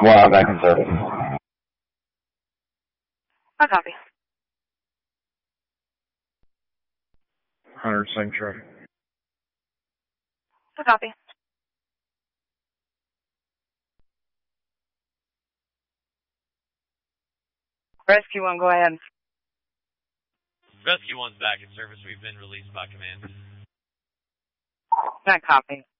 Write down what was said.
Wow, back in service. I copy. Hunter Sanctuary. I copy. Rescue 1, go ahead. Rescue 1's back in service. We've been released by command. I copy.